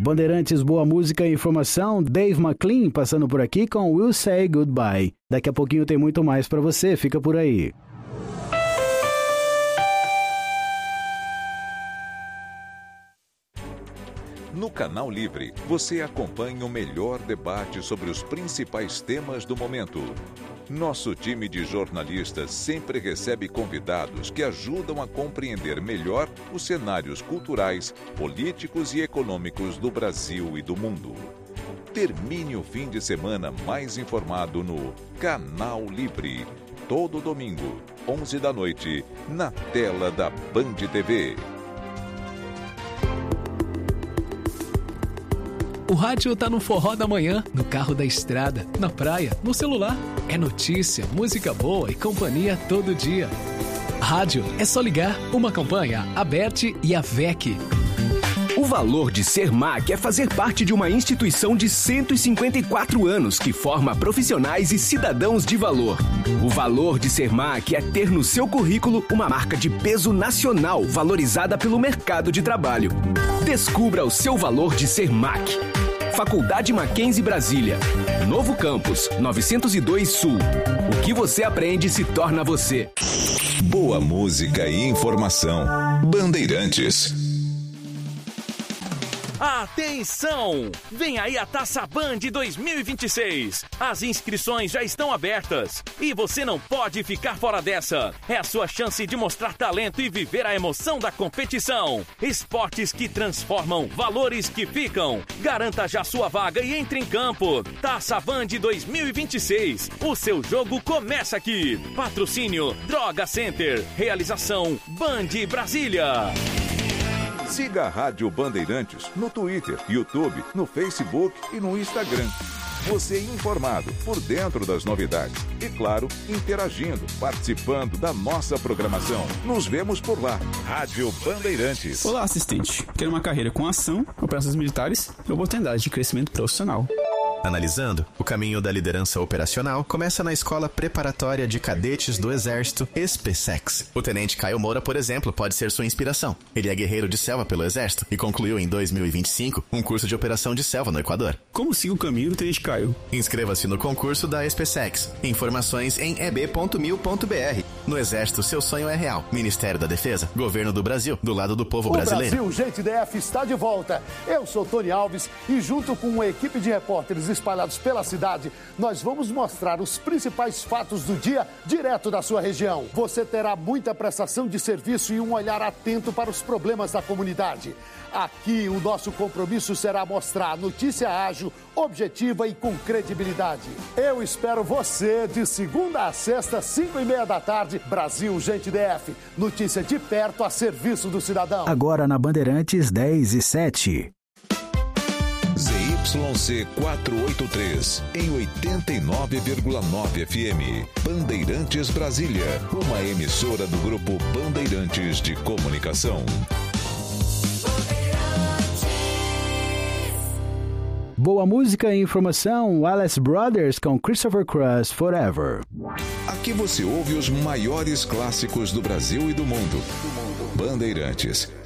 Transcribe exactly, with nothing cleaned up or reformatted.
Bandeirantes, boa música e informação. Dave McLean passando por aqui com We'll Say Goodbye. Daqui a pouquinho tem muito mais para você, fica por aí. No Canal Livre, você acompanha o melhor debate sobre os principais temas do momento. Nosso time de jornalistas sempre recebe convidados que ajudam a compreender melhor os cenários culturais, políticos e econômicos do Brasil e do mundo. Termine o fim de semana mais informado no Canal Livre. Todo domingo, onze da noite, na tela da Band T V. O rádio tá no forró da manhã, no carro da estrada, na praia, no celular. É notícia, música boa e companhia todo dia. Rádio é só ligar. Uma campanha, a Bert e a V E C. O valor de ser M A C é fazer parte de uma instituição de cento e cinquenta e quatro anos que forma profissionais e cidadãos de valor. O valor de ser M A C é ter no seu currículo uma marca de peso nacional valorizada pelo mercado de trabalho. Descubra o seu valor de ser M A C. Faculdade Mackenzie Brasília. Novo Campus, novecentos e dois Sul. O que você aprende se torna você. Boa música e informação. Bandeirantes. Atenção! Vem aí a Taça Band dois mil e vinte e seis. As inscrições já estão abertas e você não pode ficar fora dessa. É a sua chance de mostrar talento e viver a emoção da competição. Esportes que transformam, valores que ficam. Garanta já sua vaga e entre em campo. Taça Band dois mil e vinte e seis. O seu jogo começa aqui. Patrocínio Droga Center. Realização Band Brasília. Siga a Rádio Bandeirantes no Twitter, YouTube, no Facebook e no Instagram. Você informado, por dentro das novidades. E, claro, interagindo, participando da nossa programação. Nos vemos por lá. Rádio Bandeirantes. Olá, assistente. Quer uma carreira com ação, operações militares e oportunidade de crescimento profissional. Analisando, o caminho da liderança operacional começa na Escola Preparatória de Cadetes do Exército, ESPESEX. O Tenente Caio Moura, por exemplo, pode ser sua inspiração. Ele é guerreiro de selva pelo Exército e concluiu em dois mil e vinte e cinco um curso de operação de selva no Equador. Como siga o caminho do Tenente Caio? Inscreva-se no concurso da ESPESEX. Informações em e b ponto mil ponto b r. No Exército, seu sonho é real. Ministério da Defesa, Governo do Brasil, do lado do povo o brasileiro. O Brasil Gente D F está de volta. Eu sou Tony Alves e junto com uma equipe de repórteres espalhados pela cidade, nós vamos mostrar os principais fatos do dia direto da sua região. Você terá muita prestação de serviço e um olhar atento para os problemas da comunidade. Aqui o nosso compromisso será mostrar notícia ágil, objetiva e com credibilidade. Eu espero você de segunda a sexta, cinco e meia da tarde, Brasil Gente D F. Notícia de perto a serviço do cidadão. Agora na Bandeirantes dez e sete. Z Y C quatrocentos e oitenta e três, em oitenta e nove vírgula nove F M. Bandeirantes Brasília, uma emissora do Grupo Bandeirantes de Comunicação. Boa música e informação, Wallace Brothers com Christopher Cross, Forever. Aqui você ouve os maiores clássicos do Brasil e do mundo. Bandeirantes.